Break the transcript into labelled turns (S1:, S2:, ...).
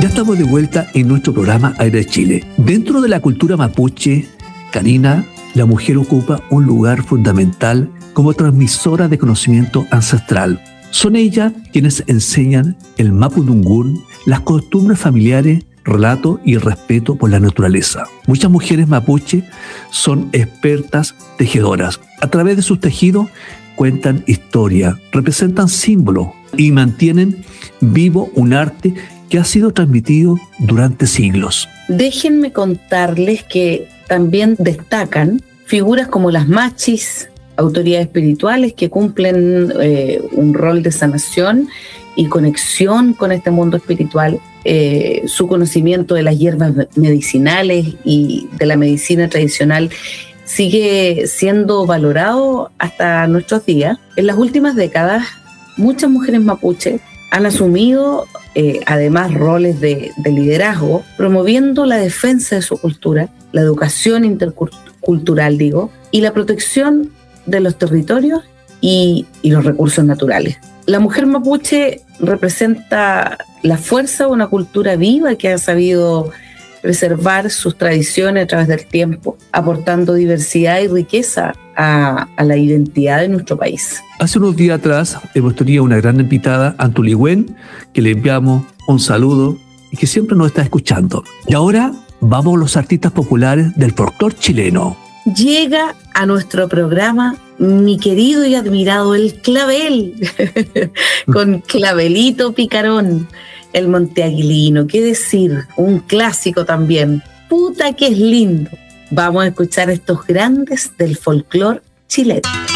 S1: Ya estamos de vuelta en nuestro programa Aire de Chile. Dentro de la cultura mapuche, Karina, la mujer ocupa un lugar fundamental como transmisora de conocimiento ancestral. Son ellas quienes enseñan el mapudungún, las costumbres familiares, relato y respeto por la naturaleza. Muchas mujeres mapuche son expertas tejedoras. A través de sus tejidos cuentan historia, representan símbolos y mantienen vivo un arte que ha sido transmitido durante siglos.
S2: Déjenme contarles que también destacan figuras como las machis, autoridades espirituales que cumplen un rol de sanación y conexión con este mundo espiritual. Su conocimiento de las hierbas medicinales y de la medicina tradicional sigue siendo valorado hasta nuestros días. En las últimas décadas, muchas mujeres mapuche han asumido además roles de liderazgo, promoviendo la defensa de su cultura, la educación intercultural, y la protección de los territorios y los recursos naturales. La mujer mapuche representa la fuerza de una cultura viva que ha sabido preservar sus tradiciones a través del tiempo, aportando diversidad y riqueza a la identidad de nuestro país.
S1: Hace unos días atrás hemos tenido una gran invitada, Antuli Wen, que le enviamos un saludo y que siempre nos está escuchando. Y ahora vamos a los artistas populares del folclore chileno.
S2: Llega a nuestro programa mi querido y admirado El Clavel, con Clavelito Picarón, el monteaguilino, qué decir, un clásico también. Puta que es lindo. Vamos a escuchar estos grandes del folclore chileno.